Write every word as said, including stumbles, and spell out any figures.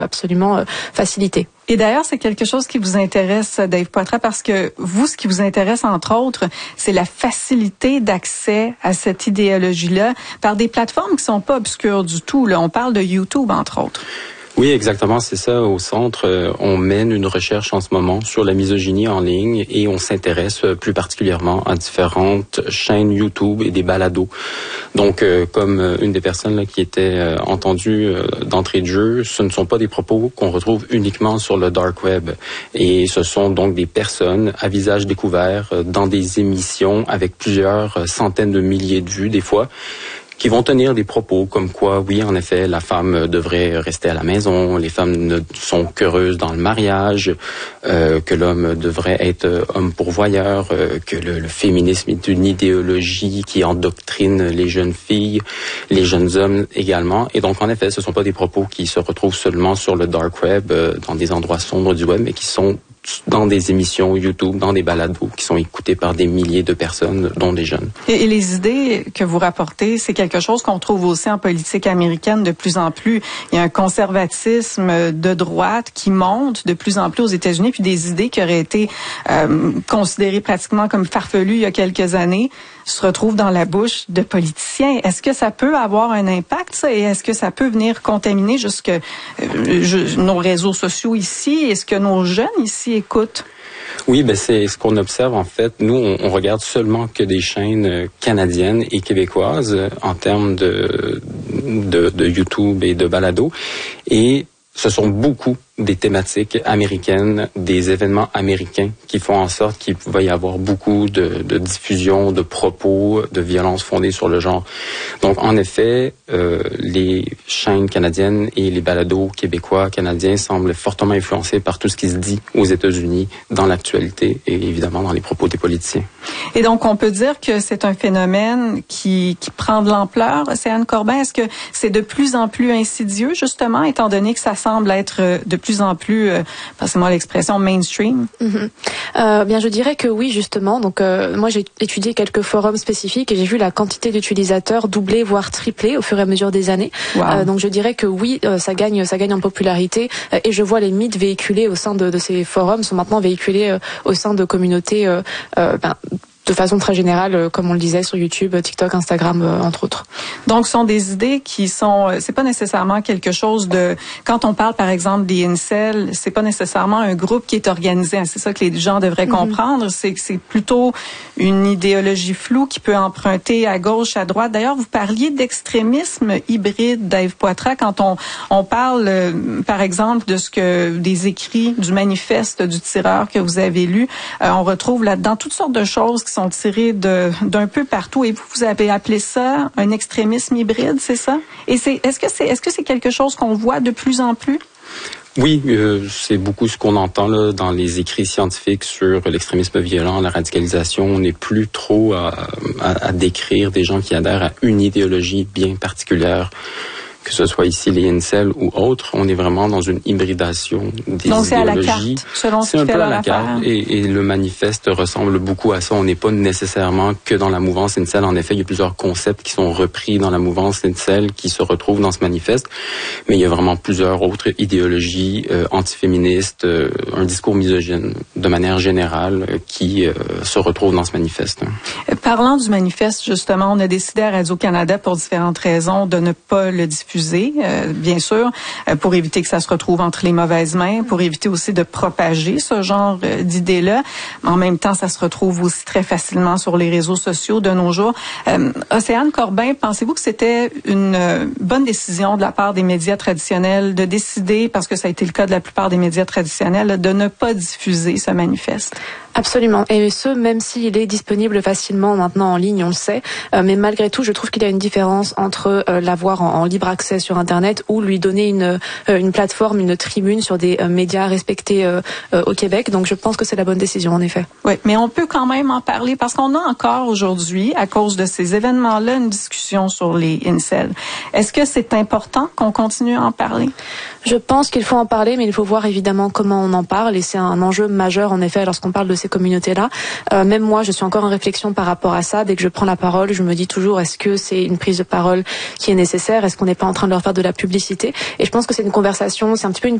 absolument euh, faciliter. Et d'ailleurs, c'est quelque chose qui vous intéresse, Dave Poitras, parce que vous, ce qui vous intéresse, entre autres, c'est la facilité d'accès à cette idéologie-là par des plateformes qui sont pas obscures du tout. Là, on parle de YouTube, entre autres. Oui, exactement, c'est ça. Au centre, euh, on mène une recherche en ce moment sur la misogynie en ligne et on s'intéresse euh, plus particulièrement à différentes chaînes YouTube et des balados. Donc, euh, comme euh, une des personnes là, qui était euh, entendue euh, d'entrée de jeu, ce ne sont pas des propos qu'on retrouve uniquement sur le dark web. Et ce sont donc des personnes à visage découvert euh, dans des émissions avec plusieurs euh, centaines de milliers de vues des fois, qui vont tenir des propos comme quoi, oui, en effet, la femme devrait rester à la maison, les femmes ne sont qu'heureuses dans le mariage, euh, que l'homme devrait être homme pourvoyeur, euh, que le, le féminisme est une idéologie qui endoctrine les jeunes filles, les jeunes hommes également. Et donc, en effet, ce ne sont pas des propos qui se retrouvent seulement sur le dark web, euh, dans des endroits sombres du web, mais qui sont dans des émissions YouTube, dans des balados qui sont écoutés par des milliers de personnes, dont des jeunes. Et, et les idées que vous rapportez, c'est quelque chose qu'on trouve aussi en politique américaine de plus en plus. Il y a un conservatisme de droite qui monte de plus en plus aux États-Unis, puis des idées qui auraient été euh, considérées pratiquement comme farfelues il y a quelques années se retrouvent dans la bouche de politiciens. Est-ce que ça peut avoir un impact, ça, et est-ce que ça peut venir contaminer jusque euh, je, nos réseaux sociaux ici? Est-ce que nos jeunes ici écoutent? Oui, ben c'est ce qu'on observe en fait. Nous, on, on regarde seulement que des chaînes canadiennes et québécoises en termes de, de, de YouTube et de balado. Et ce sont beaucoup des thématiques américaines, des événements américains qui font en sorte qu'il va y avoir beaucoup de, de diffusion, de propos, de violences fondées sur le genre. Donc, en effet, euh, les chaînes canadiennes et les balados québécois, canadiens semblent fortement influencés par tout ce qui se dit aux États-Unis dans l'actualité et évidemment dans les propos des politiciens. Et donc, on peut dire que c'est un phénomène qui, qui prend de l'ampleur. Océane Corbin, est-ce que c'est de plus en plus insidieux, justement, étant donné que ça semble être de plus en plus, euh, passez-moi l'expression, mainstream? Mm-hmm. Euh, bien, je dirais que oui, justement. Donc, euh, moi, j'ai étudié quelques forums spécifiques et j'ai vu la quantité d'utilisateurs doubler, voire tripler au fur et à mesure des années. Wow. Euh, donc, je dirais que oui, euh, ça gagne, ça gagne en popularité. Euh, et je vois les mythes véhiculés au sein de, de ces forums sont maintenant véhiculés euh, au sein de communautés, euh, euh, ben, de façon très générale, euh, comme on le disait sur YouTube, TikTok, Instagram, euh, entre autres. Donc, ce sont des idées qui sont, c'est pas nécessairement quelque chose de, quand on parle par exemple des incels, c'est pas nécessairement un groupe qui est organisé. C'est ça que les gens devraient mm-hmm. comprendre. C'est que c'est plutôt une idéologie floue qui peut emprunter à gauche, à droite. D'ailleurs, vous parliez d'extrémisme hybride, Dave Poitras, quand on, on parle, euh, par exemple, de ce que, des écrits du manifeste du tireur que vous avez lu, euh, on retrouve là-dedans toutes sortes de choses qui sont tirées de, d'un peu partout. Et vous, vous avez appelé ça un extrémisme hybride, c'est ça? Et c'est, est-ce que c'est, est-ce que c'est quelque chose qu'on voit de plus en plus? Oui, euh, c'est beaucoup ce qu'on entend là dans les écrits scientifiques sur l'extrémisme violent, la radicalisation. On n'est plus trop à, à, à décrire des gens qui adhèrent à une idéologie bien particulière, que ce soit ici les incels ou autres. On est vraiment dans une hybridation des Donc, c'est idéologies. À la carte, selon ce c'est un qui peu fait à la carte et, et le manifeste ressemble beaucoup à ça. On n'est pas nécessairement que dans la mouvance incel. En effet, il y a plusieurs concepts qui sont repris dans la mouvance incel qui se retrouvent dans ce manifeste, mais il y a vraiment plusieurs autres idéologies euh, antiféministes, euh, un discours misogyne de manière générale euh, qui euh, se retrouvent dans ce manifeste. Parlant du manifeste, justement, on a décidé à Radio-Canada pour différentes raisons de ne pas le diffuser. Euh, bien sûr, euh, pour éviter que ça se retrouve entre les mauvaises mains, pour éviter aussi de propager ce genre euh, d'idées-là. En même temps, ça se retrouve aussi très facilement sur les réseaux sociaux de nos jours. Euh, Océane Corbin, pensez-vous que c'était une euh, bonne décision de la part des médias traditionnels de décider, parce que ça a été le cas de la plupart des médias traditionnels, de ne pas diffuser ce manifeste? Absolument. Et ce, même s'il est disponible facilement maintenant en ligne, on le sait. Euh, mais malgré tout, je trouve qu'il y a une différence entre euh, l'avoir en, en libre accès sur Internet ou lui donner une, euh, une plateforme, une tribune sur des euh, médias respectés euh, euh, au Québec. Donc, je pense que c'est la bonne décision, en effet. Oui, mais on peut quand même en parler parce qu'on a encore aujourd'hui, à cause de ces événements-là, une discussion sur les incels. Est-ce que c'est important qu'on continue à en parler? Je pense qu'il faut en parler, mais il faut voir évidemment comment on en parle. Et c'est un enjeu majeur, en effet, lorsqu'on parle de ces communautés-là. Euh, même moi, je suis encore en réflexion par rapport à ça. Dès que je prends la parole, je me dis toujours, est-ce que c'est une prise de parole qui est nécessaire? Est-ce qu'on n'est pas en train de leur faire de la publicité? Et je pense que c'est une conversation, c'est un petit peu une